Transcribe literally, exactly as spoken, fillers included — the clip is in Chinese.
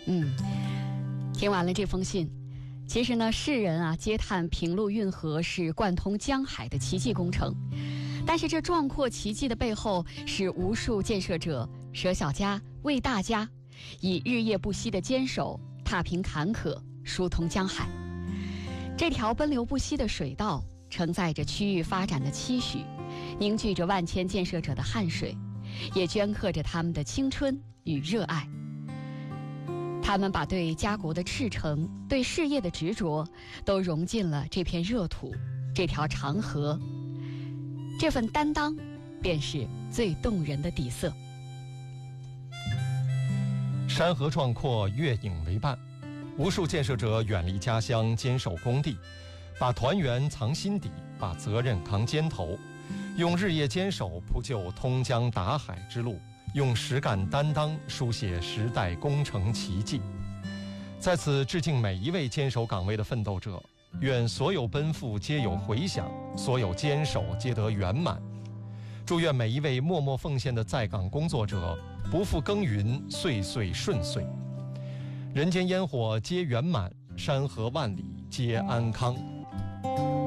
嗯，听完了这封信，其实呢，世人啊皆叹平陆运河是贯通江海的奇迹工程，但是这壮阔奇迹的背后，是无数建设者舍小家为大家，以日夜不息的坚守，踏平坎坷，疏通江海。这条奔流不息的水道，承载着区域发展的期许，凝聚着万千建设者的汗水，也镌刻着他们的青春与热爱。他们把对家国的赤诚，对事业的执着，都融进了这片热土，这条长河。这份担当，便是最动人的底色。 山河壮阔，月影为伴，无数建设者远离家乡，坚守工地，把团圆藏心底，把责任扛肩头，用日夜坚守铺就通江达海之路，用实干担当书写时代工程奇迹。在此致敬每一位坚守岗位的奋斗者，愿所有奔赴皆有回响，所有坚守皆得圆满。祝愿每一位默默奉献的在岗工作者不负耕耘，岁岁顺遂。人间烟火皆圆满，山河万里皆安康。